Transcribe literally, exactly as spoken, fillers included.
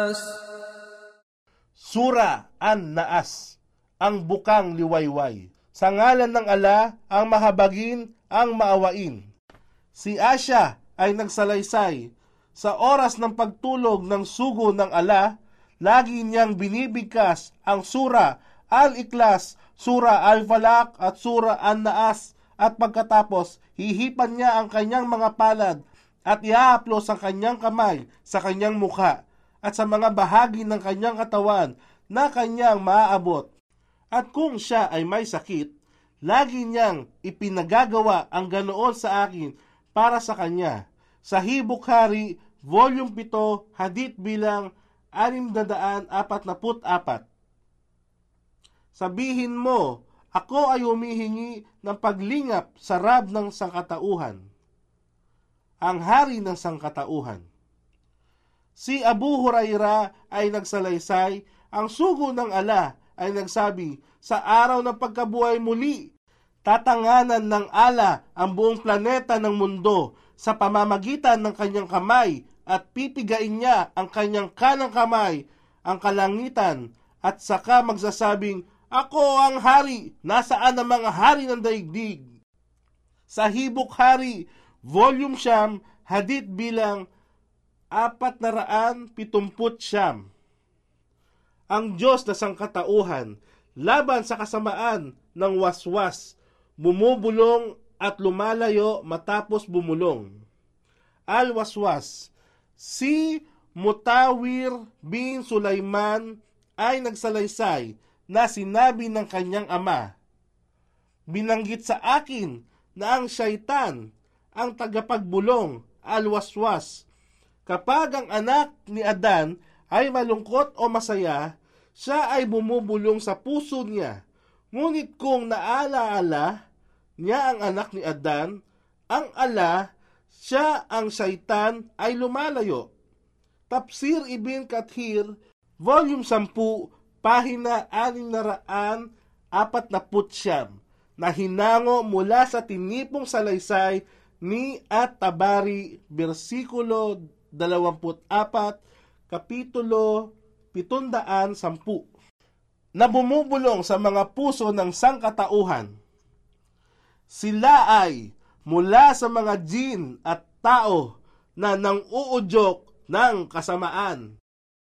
Sura An-Naas, ang bukang liwayway. Sa ngalan ng Ala, ang mahabagin, ang maawain. Si Asya ay nagsalaysay. Sa oras ng pagtulog ng sugo ng Ala, lagi niyang binibigkas ang Sura Al-Ikhlas, Sura Al-Falaq at Sura An-Naas, at pagkatapos hihipan niya ang kanyang mga palad at iahaplos ang kanyang kamay sa kanyang mukha at sa mga bahagi ng kanyang katawan na kanyang maaabot. At kung siya ay may sakit, lagi niyang ipinagagawa ang ganoon sa akin para sa kanya. Sa Hibukhari, Volume seven, Hadith bilang six forty-four. Sabihin mo, ako ay humihingi ng paglingap sa Rab ng sangkatauhan, ang hari ng sangkatauhan. Si Abu Huraira ay nagsalaysay, ang sugo ng Ala ay nagsabi, sa araw ng pagkabuhay muli, tatanganan ng Ala ang buong planeta ng mundo sa pamamagitan ng kanyang kamay at pipigain niya ang kanyang kanang kamay, ang kalangitan, at saka magsasabing, ako ang hari, nasaan ang mga hari ng daigdig? Sa Hibukhari, Volume Siyam, Hadith bilang apat na raan pitumput siyam. Ang Diyos na sangkatauhan, laban sa kasamaan ng waswas, bumubulong at lumalayo matapos bumulong. Al-Waswas. Si Mutawir bin Sulaiman ay nagsalaysay na sinabi ng kanyang ama, binanggit sa akin na ang syaitan, ang tagapagbulong, Al-Waswas, kapag ang anak ni Adan ay malungkot o masaya, siya ay bumubulong sa puso niya. Ngunit kung naalaala niya ang anak ni Adan, ang ala, siya ang syaitan ay lumalayo. Tafsir Ibn Kathir, Volume ten, Pahina six forty-four, na hinango mula sa tinipong salaysay ni At-Tabari, versikulo twenty-four, kapitulo seven ten, na bumubulong sa mga puso ng sangkatauhan. Sila ay mula sa mga jin at tao na nang-uudyok ng kasamaan.